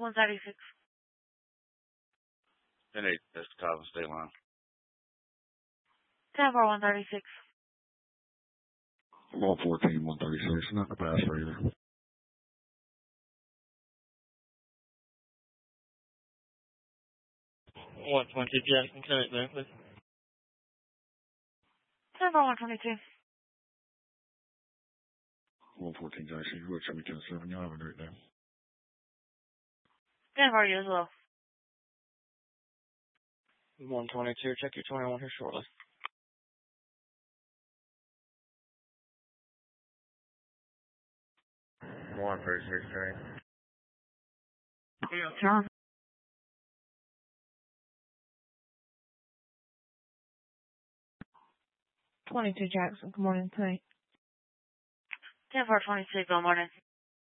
136. And 8, that's the top of the state line. 10-4, 136. 114, 136, not a pass for either. 120 Jackson, connect there, please. 10-4, 122. 114 Jackson, you would show me 10-7, y'all have a great day. 10-4, you as well. 122, check your 21 here shortly. One for 6-3. John. 22 Jackson, good morning, tonight. 10-4, 26, good morning.